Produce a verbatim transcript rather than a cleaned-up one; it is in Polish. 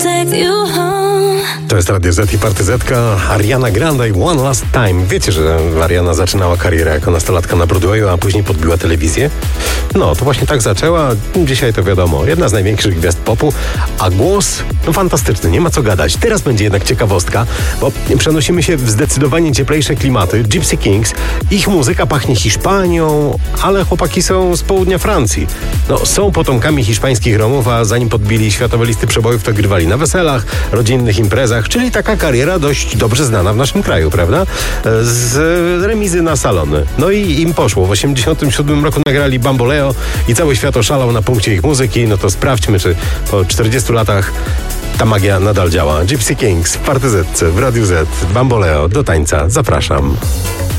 To jest Radio Z i Party Zetka, Ariana Grande i One Last Time. Wiecie, że Ariana zaczynała karierę jako nastolatka na Broadwayu, a później podbiła telewizję? No, to właśnie tak zaczęła. Dzisiaj to wiadomo, jedna z największych gwiazd popu, a głos no fantastyczny, nie ma co gadać. Teraz będzie jednak ciekawostka, bo przenosimy się w zdecydowanie cieplejsze klimaty. Gypsy Kings, ich muzyka pachnie Hiszpanią, ale chłopaki są z południa Francji. No, są potomkami hiszpańskich Romów, a zanim podbili światowe listy przebojów, to grywali na weselach, rodzinnych imprezach, czyli taka kariera dość dobrze znana w naszym kraju, prawda? Z remizy na salony. No i im poszło. W osiemdziesiątym siódmym roku nagrali Bamboleo i cały świat oszalał na punkcie ich muzyki. No to sprawdźmy, czy po czterdziestu latach ta magia nadal działa. Gypsy Kings w Party Zetce, w Radiu Z, Bamboleo, do tańca. Zapraszam.